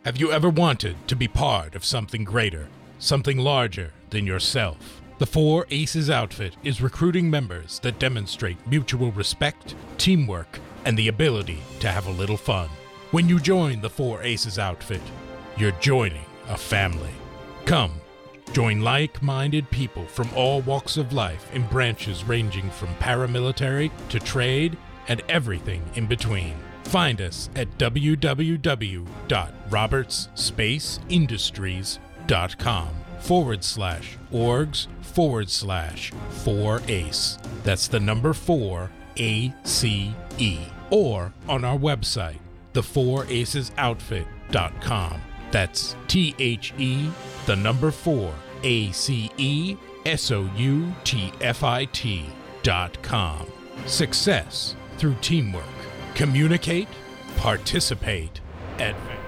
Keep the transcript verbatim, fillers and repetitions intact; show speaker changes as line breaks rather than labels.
Have you ever wanted to be part of something greater, something larger than yourself? The Four Aces outfit is recruiting members that demonstrate mutual respect, teamwork, and the ability to have a little fun. When you join the Four Aces outfit, you're joining a family. Come, join like-minded people from all walks of life in branches ranging from paramilitary to trade and everything in between. Find us at w w w dot roberts space industries dot com forward slash orgs forward slash four ace. That's the number four A C E. Or on our website, the four aces outfit dot com. That's T H E, the number four, A C E, S O U T F I T dot com. Success through teamwork. Communicate, participate, advance.